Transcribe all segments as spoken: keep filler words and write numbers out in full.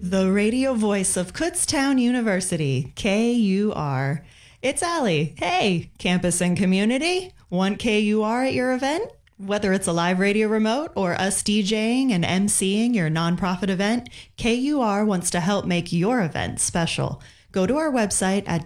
The radio voice of Kutztown University, K U R. It's Allie. Hey, campus and community. Want K U R at your event? Whether it's a live radio remote or us DJing and emceeing your nonprofit event, K U R wants to help make your event special. Go to our website at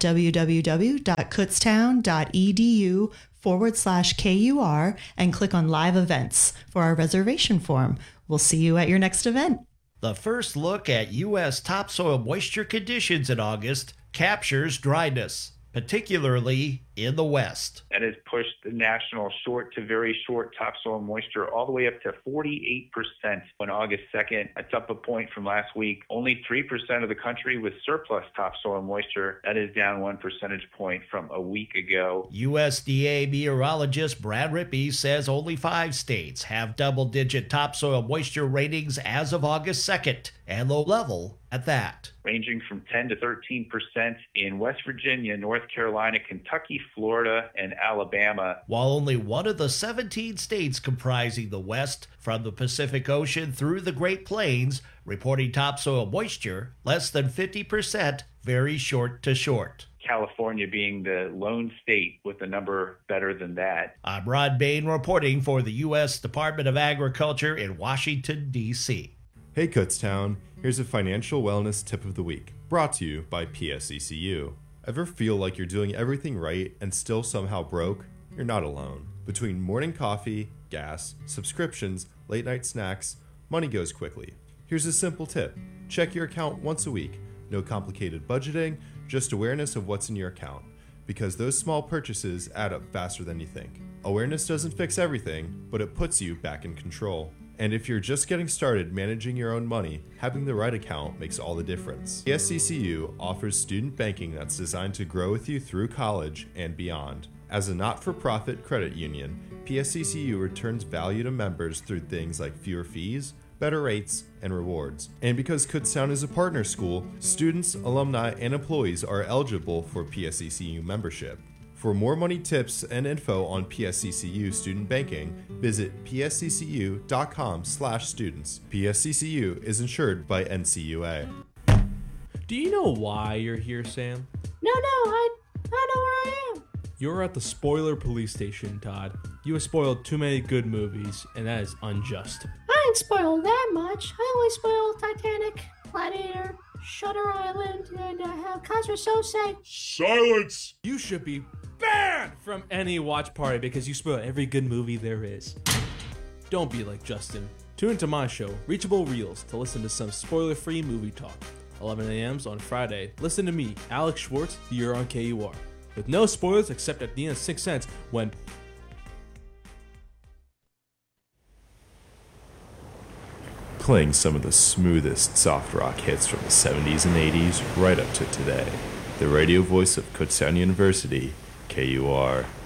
www.kutztown.edu forward slash KUR and click on live events for our reservation form. We'll see you at your next event. The first look at U S topsoil moisture conditions in August captures dryness, particularly in the West. That has pushed the national short to very short topsoil moisture all the way up to forty-eight percent on August second. That's up a point from last week. Only three percent of the country with surplus topsoil moisture. That is down one percentage point from a week ago. U S D A meteorologist Brad Rippey says only five states have double-digit topsoil moisture ratings as of August second, and low level at that. Ranging from ten to thirteen percent in West Virginia, North Carolina, Kentucky, Florida, and Alabama. While only one of the seventeen states comprising the West, from the Pacific Ocean through the Great Plains, reporting topsoil moisture less than fifty percent, very short to short. California being the lone state with a number better than that. I'm Rod Bain reporting for the U S Department of Agriculture in Washington, D C Hey Kutztown, here's a financial wellness tip of the week, brought to you by P S E C U. Ever feel like you're doing everything right and still somehow broke? You're not alone. Between morning coffee, gas, subscriptions, late night snacks, money goes quickly. Here's a simple tip. Check your account once a week. No complicated budgeting, just awareness of what's in your account. Because those small purchases add up faster than you think. Awareness doesn't fix everything, but it puts you back in control. And if you're just getting started managing your own money, having the right account makes all the difference. P S E C U offers student banking that's designed to grow with you through college and beyond. As a not-for-profit credit union, P S E C U returns value to members through things like fewer fees, better rates, and rewards. And because Kutztown is a partner school, students, alumni, and employees are eligible for P S E C U membership. For more money tips and info on P S E C U student banking, visit psccu.com slash students. P S E C U is insured by N C U A. Do you know why you're here, Sam? No, no, I, I know where I am. You're at the spoiler police station, Todd. You have spoiled too many good movies, and that is unjust. I ain't spoiled that much. I only spoiled Titanic, Gladiator, Shutter Island, and uh, how Kaiser Sose. Silence! You should be banned from any watch party because you spoil every good movie there is. Don't be like Justin. Tune into my show, Reachable Reels, to listen to some spoiler-free movie talk. eleven a.m. on Friday. Listen to me, Alex Schwartz, here on K U R. With no spoilers except at the end of Sixth Sense when... Playing some of the smoothest soft rock hits from the seventies and eighties right up to today. The radio voice of Kutztown University, K U R.